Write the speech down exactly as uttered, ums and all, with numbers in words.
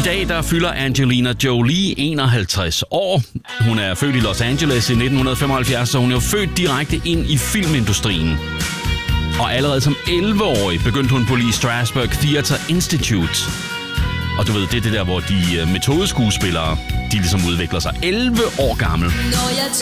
dag der fylder Angelina Jolie enoghalvtreds år. Hun er født i Los Angeles i nitten femoghalvfjerds, så hun er jo født direkte ind i filmindustrien. Og allerede som elleve-årig begyndte hun på Lee Strasberg Theatre Institute. Og du ved, det er det der, hvor de metodeskuespillere, de ligesom udvikler sig. elleve år gammel. Når jeg